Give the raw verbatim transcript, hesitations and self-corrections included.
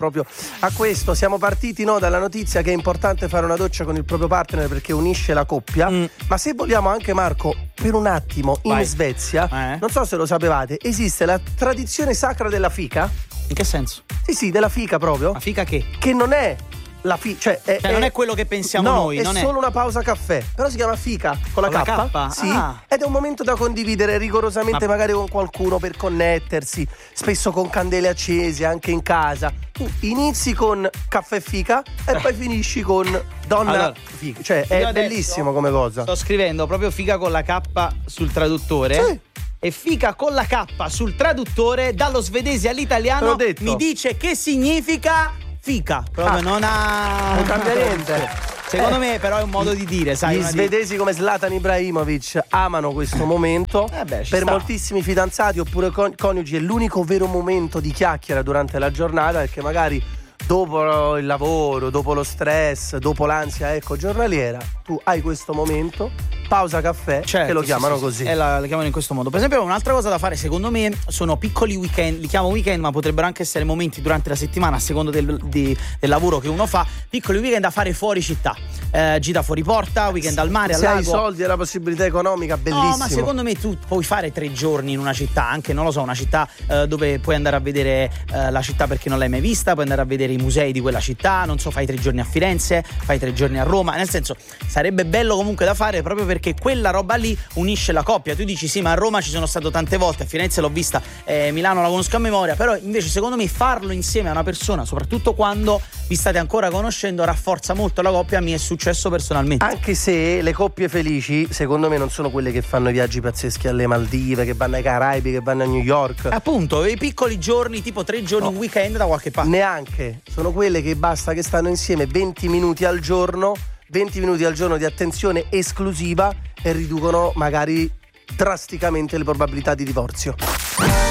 proprio a questo. Siamo partiti, no, dalla notizia che è importante fare una doccia con il proprio partner perché unisce la coppia. Mm. Ma se vogliamo anche, Marco, per un attimo, in Vai. Svezia, eh. non so se lo sapevate, esiste la tradizione sacra della fica. In che senso? Sì, sì, della fica proprio. La fica che? Che non è la fi- cioè, è, cioè non è, è quello che pensiamo no, noi, è non solo è una pausa caffè, però si chiama fica con la con K, la K? Sì, ah. ed è un momento da condividere rigorosamente, ma... magari con qualcuno per connettersi, spesso con candele accese anche in casa. Tu inizi con caffè fica e poi finisci con donna allora, fica, cioè è bellissimo come cosa. Sto scrivendo proprio fica con la K sul traduttore. Sì. E fica con la K sul traduttore dallo svedese all'italiano mi dice che significa fica. Proprio ah, non ha non cambia niente. Secondo eh, me però è un modo di dire, sai. Gli svedesi di... come Zlatan Ibrahimovic amano questo momento. Eh beh, per sta. moltissimi fidanzati oppure con- coniugi è l'unico vero momento di chiacchiera durante la giornata, perché magari dopo il lavoro, dopo lo stress, dopo l'ansia ecco giornaliera, tu hai questo momento, pausa caffè, certo, che lo chiamano sì, così. E la, la chiamano in questo modo. Per esempio, un'altra cosa da fare, secondo me, sono piccoli weekend. Li chiamo weekend, ma potrebbero anche essere momenti durante la settimana, a seconda del, di, del lavoro che uno fa. Piccoli weekend da fare fuori città. Eh, gita fuori porta, weekend al mare, se al lago. hai i soldi e la possibilità economica, bellissimo. No, ma secondo me tu puoi fare tre giorni in una città, anche, non lo so, una città eh, dove puoi andare a vedere eh, la città perché non l'hai mai vista, puoi andare a vedere i musei di quella città, non so, fai tre giorni a Firenze, fai tre giorni a Roma. Nel senso, sarebbe bello comunque da fare proprio perché quella roba lì unisce la coppia. Tu dici sì, ma a Roma ci sono stato tante volte, a Firenze l'ho vista, eh, Milano la conosco a memoria, però invece secondo me farlo insieme a una persona, soprattutto quando vi state ancora conoscendo, rafforza molto la coppia. Mi è successo personalmente. Anche se le coppie felici secondo me non sono quelle che fanno i viaggi pazzeschi alle Maldive, che vanno ai Caraibi, che vanno a New York. Appunto, i piccoli giorni, tipo tre giorni, no, un weekend da qualche parte. Neanche, sono quelle che basta che stanno insieme venti minuti al giorno, venti minuti al giorno di attenzione esclusiva e riducono magari drasticamente le probabilità di divorzio.